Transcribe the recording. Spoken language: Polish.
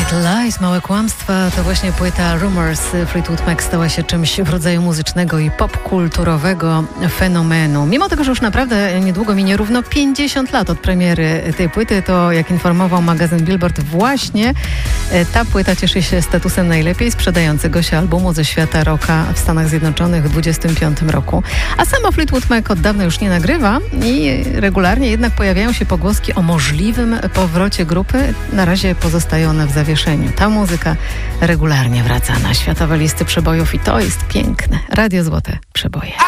Little Lies, małe kłamstwa, to właśnie płyta Rumors. Fleetwood Mac stała się czymś w rodzaju muzycznego i popkulturowego fenomenu. Mimo tego, że już naprawdę niedługo minie równo 50 lat od premiery tej płyty, to jak informował magazyn Billboard, właśnie ta płyta cieszy się statusem najlepiej sprzedającego się albumu ze świata rocka w Stanach Zjednoczonych w 25 roku. A sama Fleetwood Mac od dawna już nie nagrywa i regularnie jednak pojawiają się pogłoski o możliwym powrocie grupy. Na razie pozostaje ona w zawieszeniu. Ta muzyka regularnie wraca na światowe listy przebojów i to jest piękne. Radio Złote Przeboje.